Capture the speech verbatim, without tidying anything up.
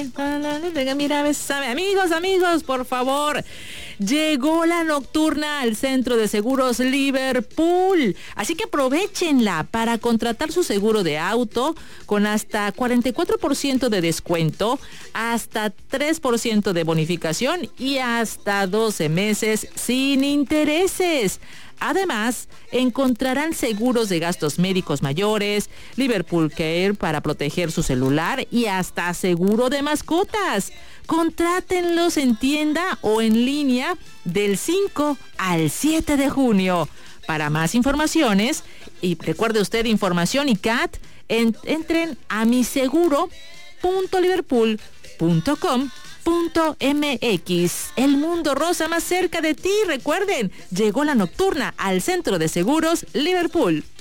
Mira, bésame. Amigos, amigos, por favor. Llegó la nocturna al Centro de Seguros Liverpool. Así que aprovéchenla para contratar su seguro de auto con hasta cuarenta y cuatro por ciento de descuento, hasta tres por ciento de bonificación y hasta doce meses sin intereses. Además, encontrarán seguros de gastos médicos mayores, Liverpool Care para proteger su celular y hasta seguro de mascotas. Contrátenlos en tienda o en línea del cinco al siete de junio. Para más informaciones, y recuerde usted información y C A T, en, entren a miseguro punto liverpool punto com punto m x. El mundo rosa más cerca de ti. Recuerden, llegó la nocturna al Centro de Seguros Liverpool.